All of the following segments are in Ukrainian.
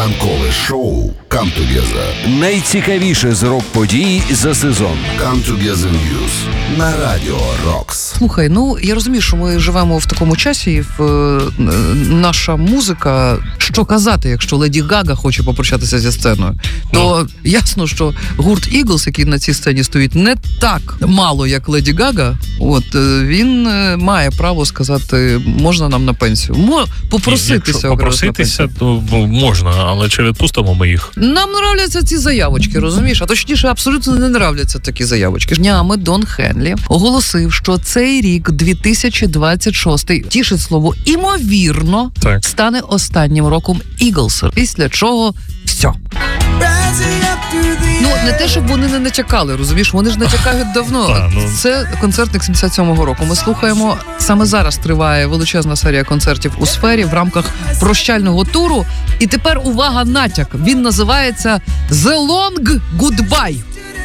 Ранкове шоу «Come Together». Найцікавіше з рок-подій за сезон. «Come Together News» на Радіо Рокс. Слухай, я розумію, що ми живемо в такому часі, наша музика, що казати, якщо Леді Гага хоче попрощатися зі сценою, то ясно, що гурт Eagles, який на цій сцені стоїть, не так мало, як Леді Гага, він має право сказати, можна нам на пенсію. Попроситися. Попроситися, то можна, але чи відпустимо ми їх? Нам нравляться ці заявочки, розумієш? А точніше, абсолютно не нравляться такі заявочки. Днями Дон Хенлі оголосив, що цей рік, 2026, тішить слово «імовірно», стане останнім роком Eagles. Після чого все. Не те, щоб вони не натякали, розумієш? Вони ж натякають давно. Це концертник 77-го року. Ми слухаємо, саме зараз триває величезна серія концертів у сфері в рамках прощального туру. І тепер, увага, натяк. Він називається «The Long Goodbye».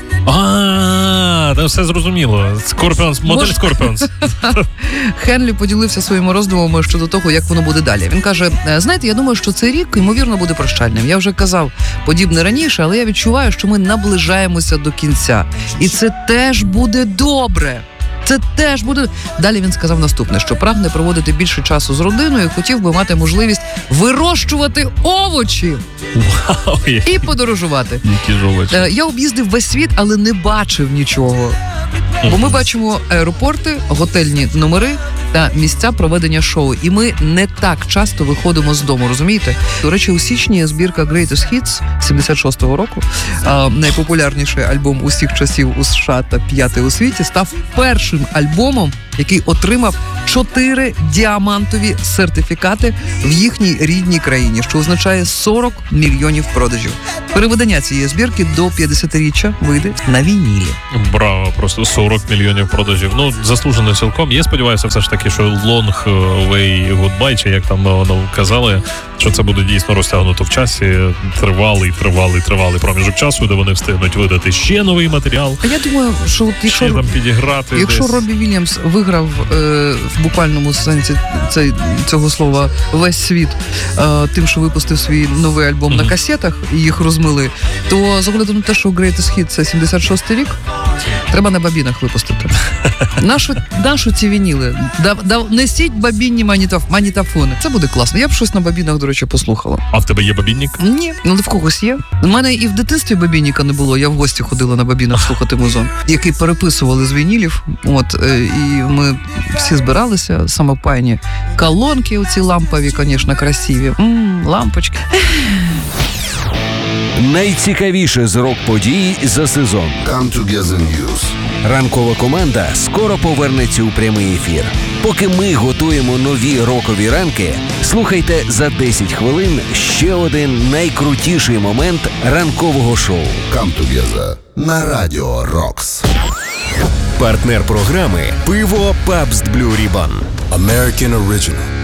Та все зрозуміло. Модель Scorpions. Хенлі поділився своїми роздумами щодо того, як воно буде далі. Він каже, знаєте, я думаю, що цей рік, ймовірно, буде прощальним. Я вже казав подібне раніше, але я відчуваю, що ми наближаємося до кінця. І це теж буде добре. Це теж буде... Далі він сказав наступне, що прагне проводити більше часу з родиною, хотів би мати можливість вирощувати овочі і подорожувати. Я об'їздив весь світ, але не бачив нічого. Бо ми бачимо аеропорти, готельні номери та місця проведення шоу. І ми не так часто виходимо з дому, розумієте? До речі, у січні збірка Greatest Hits 76-го року, найпопулярніший альбом усіх часів у США та 5-й у світі, став першим альбомом, який отримав 4 діамантові сертифікати в їхній рідній країні, що означає 40 мільйонів продажів. Переведення цієї збірки до 50-річчя вийде на вінілі. Браво, просто 40 мільйонів продажів. Заслужено цілком. Я сподіваюся все ж таки, що Long Way Goodbye, чи як там воно казали, що це буде дійсно розтягнуто в часі, тривалий проміжок часу, де вони встигнуть видати ще новий матеріал. А я думаю, що якщо Роббі Вільямс виграв в буквальному сенсі цього слова весь світ тим, що випустив свій новий альбом на касетах і їх розмили, то з огляду на те, що Greatest Hits – це 76-й рік, треба на бабінах випустити. Нашу ці вініли. Несіть бабінні магнітофони. Це буде класно. Я б щось на бабінах, до речі, послухала. А в тебе є бабінник? Ні. В когось є. У мене і в дитинстві бабінника не було. Я в гості ходила на бабінах слухати музон, який переписували з вінілів. І ми всі збиралися, самопайні колонки, оці лампові, звісно, красиві. Лампочки. Найцікавіше з рок-подій за сезон. «Come Together News». Ранкова команда скоро повернеться у прямий ефір. Поки ми готуємо нові рокові ранки, слухайте за 10 хвилин ще один найкрутіший момент ранкового шоу. «Come Together» на Радіо Рокс. Партнер програми «Пиво Pabst Blue Ribbon». American Original.